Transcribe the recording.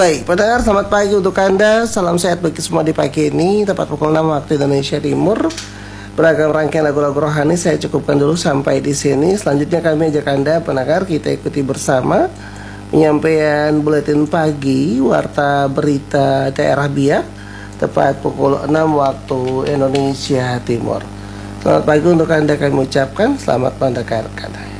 Baik, pendengar, selamat pagi untuk Anda. Salam sehat bagi semua di pagi ini, tepat pukul 6 waktu Indonesia Timur. Beragam rangkaian lagu-lagu rohani saya cukupkan dulu sampai di sini. Selanjutnya kami ajak Anda, pendengar, kita ikuti bersama penyampaian buletin pagi, warta berita daerah Biak, tepat pukul 6 waktu Indonesia Timur. Selamat pagi untuk Anda, kami ucapkan selamat mendengarkan.